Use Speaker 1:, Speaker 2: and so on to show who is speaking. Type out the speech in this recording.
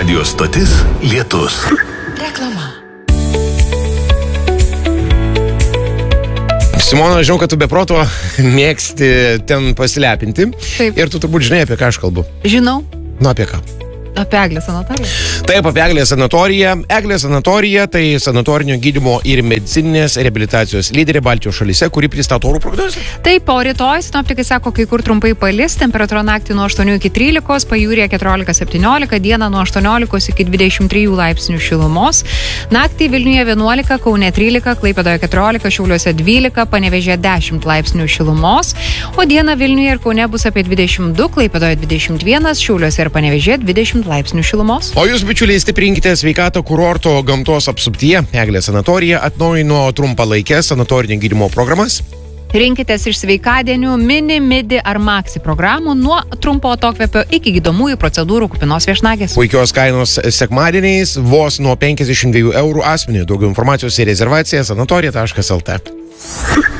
Speaker 1: Radio stotis Lietus.
Speaker 2: Reklama.
Speaker 3: Simona, žinau, kad tu be proto mėgsti ten pasilepinti.
Speaker 2: Taip.
Speaker 3: Ir tu turbūt žinai, apie ką aš kalbu.
Speaker 2: Žinau.
Speaker 3: Nu, apie ką?
Speaker 2: Apie Eglės sanatoriją.
Speaker 3: Taip, apie Eglės sanatoriją. Eglės sanatorija tai sanatorinio gydymo ir medicininės reabilitacijos lyderė Baltijos šalyse, kuri pristato orų prognozę.
Speaker 2: Taip, o rytoj sinoptikai sako, kai kur trumpai palis, temperatūra naktį nuo 8 iki 13, pajūryje 14-17, dieną nuo 18 iki 23 laipsnių šilumos. Naktį Vilniuje 11, Kaune 13, Klaipėdoje 14, Šiauliuose 12, Panevėžyje 10 laipsnių šilumos, o dieną Vilniuje ir Kaune bus apie 22, Klaipėdoje 21, Šiauliuose ir Panevėžyje 20 laipsnių šilumos.
Speaker 3: O jūs, bičiuliai, stiprinkite sveikatą kurorto gamtos apsuptyje. Eglės sanatorija atnaujino trumpalaikės sanatorinio gydymo programas.
Speaker 2: Rinkitės iš sveikadienių, mini, midi ar maxi programų nuo trumpo atokvėpio iki gydomųjų procedūrų kupinos viešnagės.
Speaker 3: Puikios kainos sekmadieniais vos nuo 52 eurų asmeniui. Daugiau informacijos ir rezervacija sanatorija.lt.